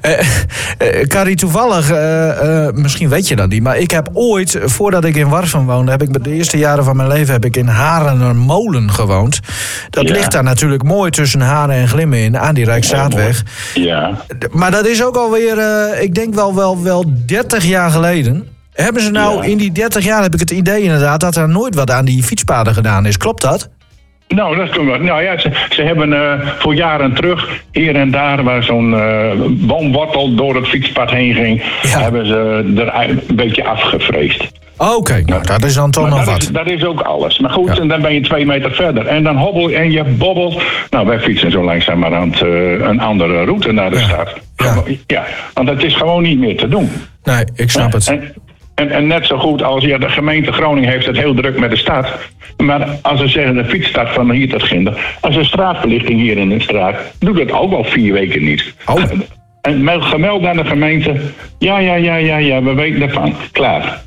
Carrie, toevallig, misschien weet je dat niet, maar ik heb ooit, voordat ik in Warffum woonde, heb ik de eerste jaren van mijn leven heb ik in Harenermolen gewoond. Dat ligt daar natuurlijk mooi tussen Haren en Glimmen in, aan die Rijksstraatweg. Ja. Maar dat is ook alweer, ik denk wel 30 jaar geleden. Hebben ze nou in die 30 jaar, heb ik het idee inderdaad, dat er nooit wat aan die fietspaden gedaan is. Klopt dat? Nou, dat kunnen we. Nou ja, ze hebben voor jaren terug, hier en daar, waar zo'n boomwortel door het fietspad heen ging, hebben ze er een beetje afgevreesd. Oké, nou dat is dan toch nog wat. Dat is ook alles. Maar goed, en dan ben je 2 meter verder. En dan hobbel en je bobbelt. Nou, wij fietsen zo langzamerhand een andere route naar de stad. Ja, want het is gewoon niet meer te doen. Nee, ik snap het. En net zo goed als de gemeente Groningen heeft het heel druk met de stad. Maar als ze zeggen de fietsstad van hier tot Ginder. Als de straatverlichting hier in de straat doet het ook al 4 weken niet. Oh. En gemeld aan de gemeente. Ja, we weten ervan. Klaar.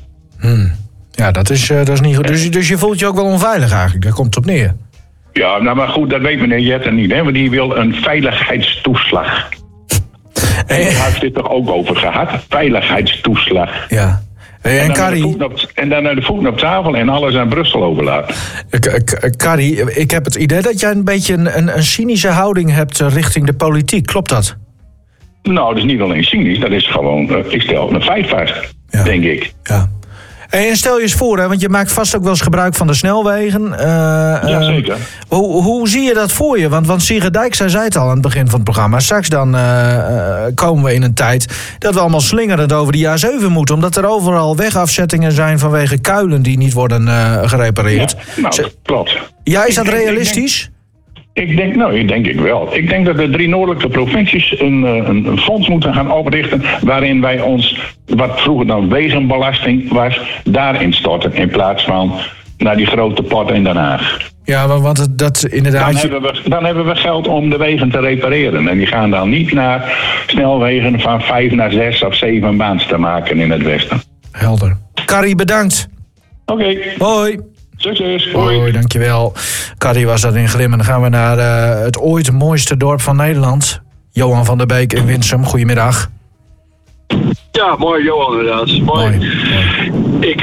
Ja, dat is niet goed. Dus je voelt je ook wel onveilig eigenlijk. Daar komt het op neer. Ja, nou maar goed, dat weet meneer Jetten niet. Hè? Want die wil een veiligheidstoeslag. En daar heeft dit toch ook over gehad? Veiligheidstoeslag. Ja. En Carrie, en dan naar de voeten op tafel en alles aan Brussel overlaten. Carrie, ik heb het idee dat jij een beetje een cynische houding hebt richting de politiek. Klopt dat? Nou, dat is niet alleen cynisch. Dat is gewoon, ik stel een feit vast, denk ik. Ja. En stel je eens voor, hè, want je maakt vast ook wel eens gebruik van de snelwegen. Ja, zeker. Hoe zie je dat voor je? Want Sigrid Dijkstra zei het al aan het begin van het programma. Straks dan komen we in een tijd dat we allemaal slingerend over de A7 moeten. Omdat er overal wegafzettingen zijn vanwege kuilen die niet worden gerepareerd. Ja, nou, klopt. Ja, is dat realistisch? Ik denk ik wel. Ik denk dat de 3 noordelijke provincies een fonds moeten gaan oprichten waarin wij ons, wat vroeger dan wegenbelasting was, daarin storten in plaats van naar die grote pot in Den Haag. Ja, want dat inderdaad. Dan hebben we geld om de wegen te repareren. En die gaan dan niet naar snelwegen van 5 naar 6 of 7 baans te maken in het westen. Helder. Carrie, bedankt. Oké. Hoi. Succes. Hoi, dankjewel. Carrie was dat in Glimmen. Dan gaan we naar het ooit mooiste dorp van Nederland. Johan van der Beek in Winsum. Goedemiddag. Ja, mooi Johan inderdaad. Mooi. Ik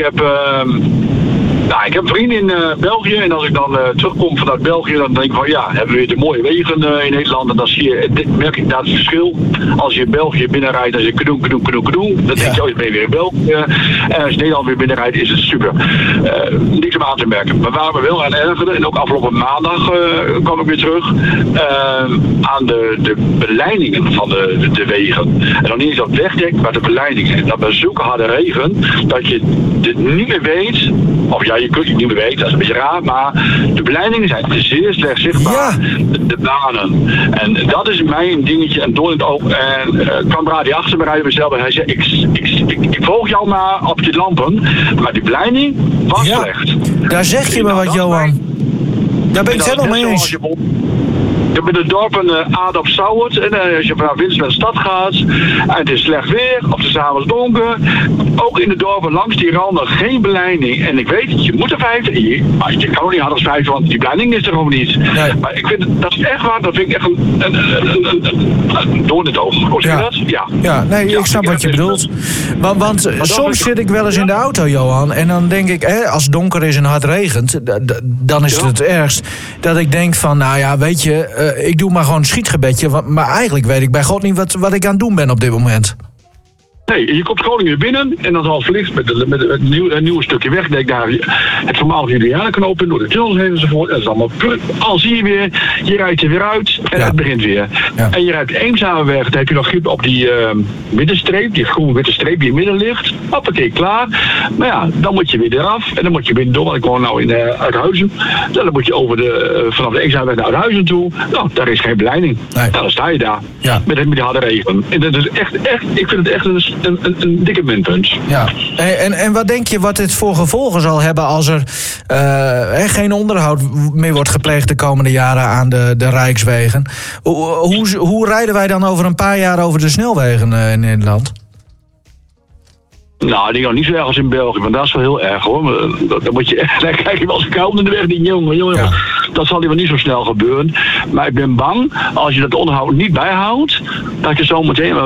heb een vriend in België en als ik dan terugkom vanuit België, dan denk ik van hebben we weer de mooie wegen in Nederland. En dan merk ik daar het verschil. Als je België binnenrijdt, dan is het kadoen. Dan denk je, je bent weer in België. En als je Nederland weer binnenrijdt, is het super. Niks om aan te merken. Maar waar we wel aan ergeren, en ook afgelopen maandag kwam ik weer terug, aan de beleidingen van de wegen. En dan niet eens dat wegdek, maar de beleidingen. Dat bij zulke harde regen, dat je het niet meer weet, of je kunt het niet meer weten, dat is een beetje raar, maar de beleidingen zijn zeer slecht zichtbaar. Ja. De banen. En dat is mijn dingetje en door in het oog. En kameraad achter me rijden mezelf en hij zei, ik volg jou maar op je lampen, maar die beleiding was slecht. Daar zeg je me wat, Johan. Daar ben ik het helemaal mee eens. Je bent in de dorpen Aad-op-Sauwerd en als je vanaf Winsum naar de stad gaat en het is slecht weer of het is avonds donker, ook in de dorpen langs die randen geen beleiding. En ik weet, je moet er 5, maar je kan ook niet harder 5, want die beleiding is er gewoon niet. Nee. Maar ik vind, dat is echt waar, dat vind ik echt een doorn in het oog. Hoe zeg je dat? Ja, ik snap wat je bedoelt. Want soms zit ik wel eens in de auto, Johan, en dan denk ik, als het donker is en hard regent, dan is het ergst dat ik denk van, weet je, ik doe maar gewoon een schietgebedje. Maar eigenlijk weet ik bij God niet wat ik aan het doen ben op dit moment. Nee, je komt Groningen binnen en dan al verlicht met een nieuw stukje weg. Daar het voormalige Julianenknoop door de tunnels heen enzovoort. Dat is allemaal al zie je weer, je rijdt er weer uit en het begint weer. Ja. En je rijdt de Eemshavenweg, dan heb je nog grip op die middenstreep, die groen-witte streep die in midden ligt. Hoppakee, klaar. Maar dan moet je weer eraf en dan moet je weer door, want ik woon nou in Uithuizen. Dan moet je vanaf de Eemshavenweg naar Uithuizen toe. Nou, daar is geen beleiding. Nee. Dan sta je daar met die harde regen. En dat is echt, ik vind het echt een dikke minpunt. Ja. En wat denk je wat dit voor gevolgen zal hebben als er geen onderhoud meer wordt gepleegd de komende jaren aan de rijkswegen? Hoe rijden wij dan over een paar jaar over de snelwegen in Nederland? Nou, die gaan niet zo erg als in België, want dat is wel heel erg hoor. Dan moet je echt, kijk je wel eens koud in de weg, die jongen. Ja. Dat zal hier wel niet zo snel gebeuren. Maar ik ben bang, als je dat onderhoud niet bijhoudt, dat je zo meteen